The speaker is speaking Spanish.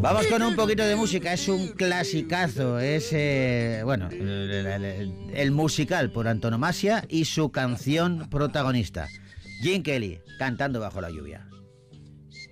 Vamos con un poquito de música, es un clasicazo, es bueno, el musical por antonomasia y su canción protagonista, Gene Kelly, cantando bajo la lluvia.